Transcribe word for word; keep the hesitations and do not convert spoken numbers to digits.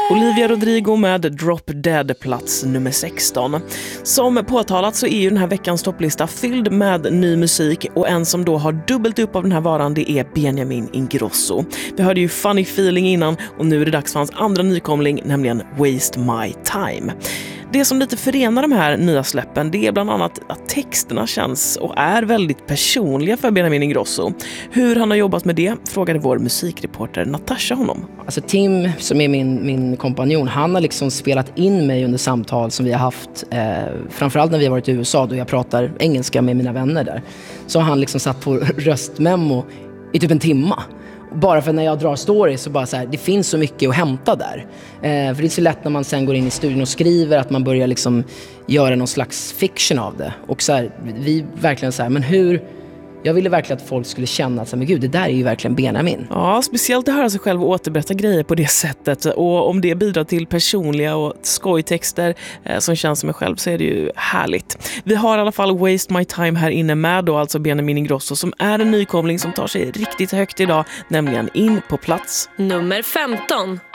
Olivia Rodrigo med Drop Dead, plats nummer sexton. Som påtalat så är ju den här veckans topplista fylld med ny musik, och en som då har dubbelt upp av den här varan, det är Benjamin Ingrosso. Vi hörde ju Funny Feeling innan, och nu är det dags för hans andra nykomling, nämligen Waste My Time. Det som lite förenar de här nya släppen, det är bland annat att texterna känns och är väldigt personliga för Benjamin Ingrosso. Hur han har jobbat med det frågade vår musikreporter Natasha honom. Alltså Tim, som är min, min kompanjon, han har liksom spelat in mig under samtal som vi har haft, eh, framförallt när vi har varit i U S A då jag pratar engelska med mina vänner där. Så har han liksom satt på röstmemo i typ en timma. Bara för när jag drar stories så bara så här, det finns så mycket att hämta där. Eh, för det är så lätt när man sen går in i studion och skriver att man börjar liksom göra någon slags fiction av det. Och så här, vi verkligen så här, men hur... Jag ville verkligen att folk skulle känna att men gud, det där är ju verkligen Benjamin. Ja, speciellt att höra sig själv återberätta grejer på det sättet. Och om det bidrar till personliga och skojtexter eh, som känns som mig själv, så är det ju härligt. Vi har i alla fall Waste My Time här inne med då, alltså Benjamin Ingrosso, som är en nykomling som tar sig riktigt högt idag, nämligen in på plats nummer femton.